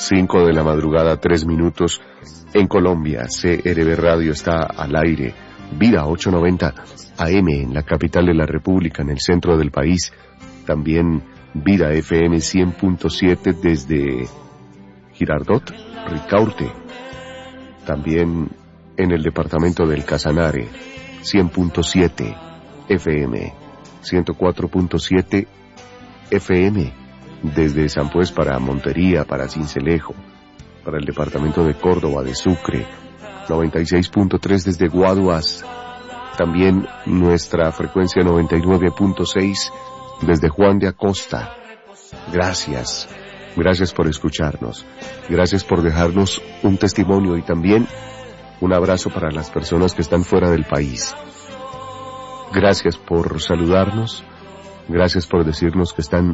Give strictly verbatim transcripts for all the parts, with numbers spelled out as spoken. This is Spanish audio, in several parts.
Cinco de la madrugada, tres minutos. En Colombia, C R B Radio está al aire. Vida ochocientos noventa A M en la capital de la República, en el centro del país. También Vida F M cien punto siete desde Girardot, Ricaurte. También en el departamento del Casanare, cien punto siete F M, ciento cuatro punto siete F M desde San Pues para Montería, para Sincelejo, para el departamento de Córdoba, de Sucre, noventa y seis punto tres desde Guaduas, también nuestra frecuencia noventa y nueve punto seis desde Juan de Acosta. Gracias, gracias por escucharnos, gracias por dejarnos un testimonio y también un abrazo para las personas que están fuera del país. Gracias por saludarnos, gracias por decirnos que están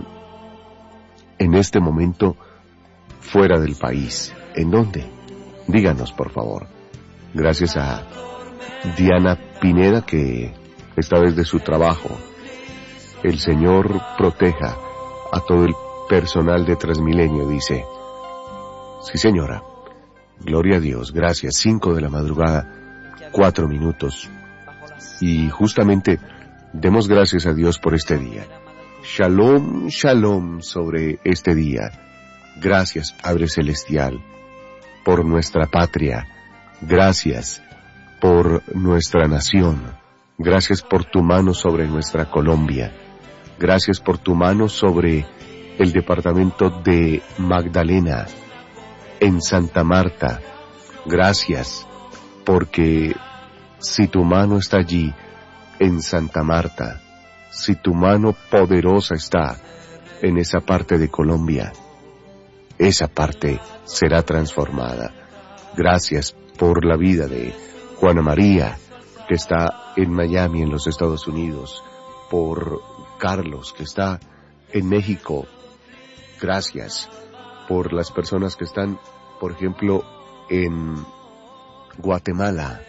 en este momento fuera del país. ¿En dónde? Díganos, por favor. Gracias a Diana Pineda, que está desde su trabajo. El Señor proteja a todo el personal de Transmilenio, dice. Sí, señora. Gloria a Dios. Gracias. Cinco de la madrugada, cuatro minutos. Y justamente demos gracias a Dios por este día. Shalom, shalom sobre este día. Gracias, Padre Celestial, por nuestra patria. Gracias por nuestra nación. Gracias por tu mano sobre nuestra Colombia. Gracias por tu mano sobre el departamento de Magdalena, en Santa Marta. Gracias, porque si tu mano está allí, en Santa Marta, si tu mano poderosa está en esa parte de Colombia, esa parte será transformada. Gracias por la vida de Juana María, que está en Miami, en los Estados Unidos, por Carlos, que está en México. Gracias por las personas que están, por ejemplo, en Guatemala.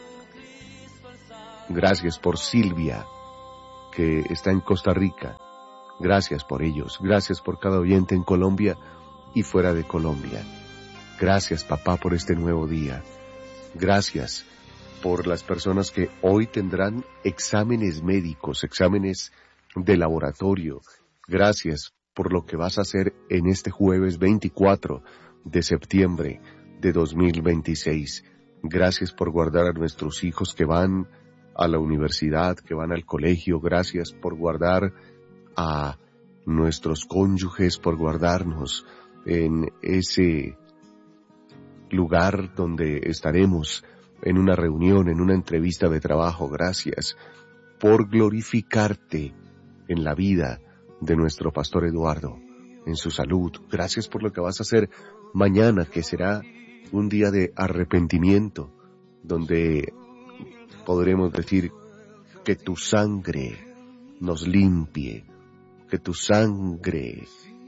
Gracias por Silvia, que está en Costa Rica. Gracias por ellos. Gracias por cada oyente en Colombia y fuera de Colombia. Gracias, papá, por este nuevo día. Gracias por las personas que hoy tendrán exámenes médicos, exámenes de laboratorio. Gracias por lo que vas a hacer en este jueves veinticuatro de septiembre de dos mil veintiséis. Gracias por guardar a nuestros hijos que van a la universidad, que van al colegio. Gracias por guardar a nuestros cónyuges, por guardarnos en ese lugar donde estaremos en una reunión, en una entrevista de trabajo. Gracias por glorificarte en la vida de nuestro pastor Eduardo, en su salud. Gracias por lo que vas a hacer mañana, que será un día de arrepentimiento, donde podremos decir que tu sangre nos limpie, que tu sangre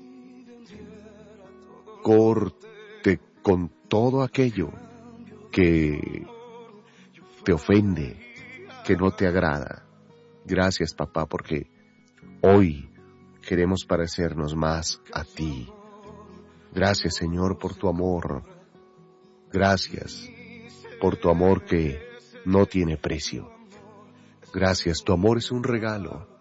corte con todo aquello que te ofende, que no te agrada. Gracias, papá, porque hoy queremos parecernos más a ti. Gracias, Señor, por tu amor. Gracias por tu amor que no tiene precio. Gracias, tu amor es un regalo.